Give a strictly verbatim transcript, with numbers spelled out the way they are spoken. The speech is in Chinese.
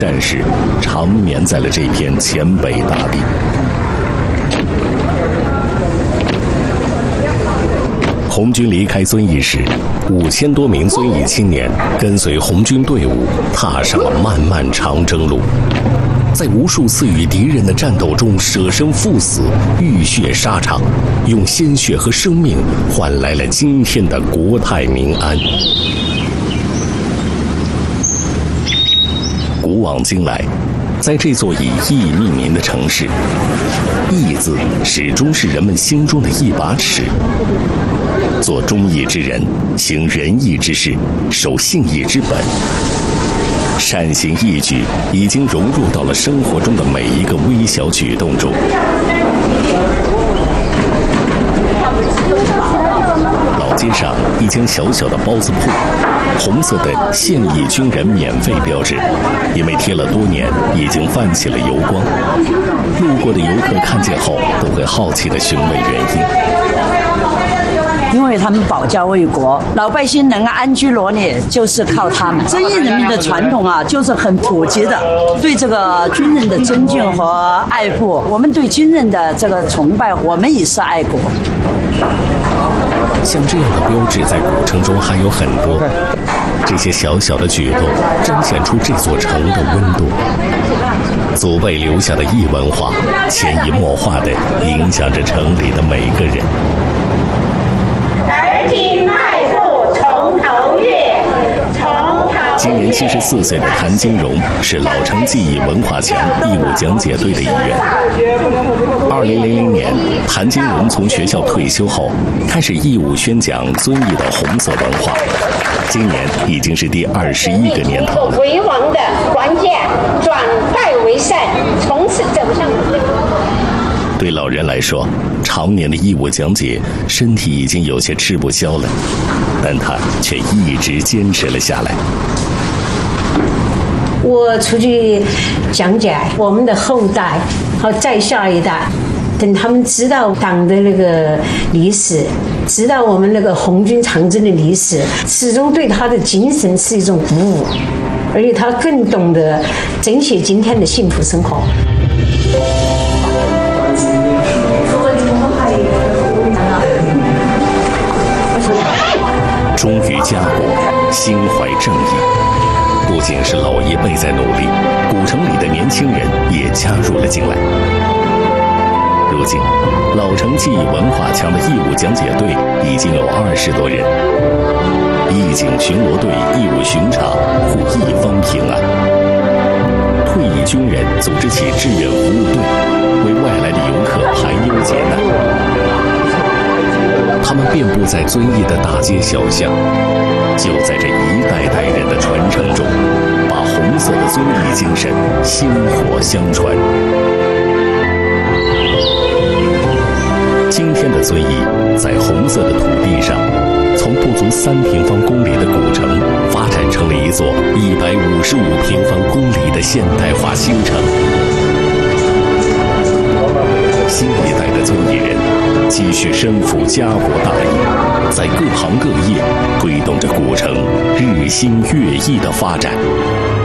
战士长眠在了这片黔北大地。红军离开遵义时，五千多名遵义青年跟随红军队伍踏上了漫漫长征路，在无数次与敌人的战斗中舍生赴死，浴血沙场，用鲜血和生命换来了今天的国泰民安。古往今来，在这座以义命名的城市，义字始终是人们心中的一把尺。做忠义之人，行仁义之事，守信义之本，善行义举已经融入到了生活中的每一个微小举动中。老街上一间小小的包子铺，红色的现役军人免费标志，因为贴了多年，已经泛起了油光。路过的游客看见后，都会好奇地询问原因。 因为他们保家卫国，老百姓能安居乐业，就是靠他们。遵义人民的传统啊，就是很普及的，对这个军人的尊敬和爱护。我们对军人的这个崇拜，我们也是爱国。 像这样的标志在古城中还有很多，这些小小的举动彰显出这座城的温度。祖辈留下的义文化，潜移默化地影响着城里的每个人。 而今迈步重头越，重头。 今年七十四岁的谭金荣是老城记忆文化墙义务讲解队的一员。二零零零年，谭金荣从学校退休后，开始义务宣讲遵义的红色文化。今年已经是第二十一个年头了。 为王的关键，转败为胜，从此走上。 对老人来说，常年的义务讲解，身体已经有些吃不消了，但他却一直坚持了下来。 我出去讲解，我们的后代和再下一代，等他们知道党的那个历史，知道我们那个红军长征的历史，始终对他的精神是一种鼓舞，而且他更懂得珍惜今天的幸福生活。 忠于家国，心怀正义。不仅是老一辈在努力，古城里的年轻人也加入了进来。如今，老城记忆文化墙的义务讲解队已经有二十多人。义警巡逻队义务巡查，护一方平安。退役军人组织起志愿服务队，为外来的游客排忧解难。他们遍布在遵义的大街小巷，就在这一代代人的传承中，把红色的遵义精神薪火相传。今天的遵义，在红色的土地上，从不足三平方公里的古城，发展成了一座一百五十五平方公里的现代化新城。新一代的遵义人继续身负家国大义，在各行各业推动着古城日新月异的发展。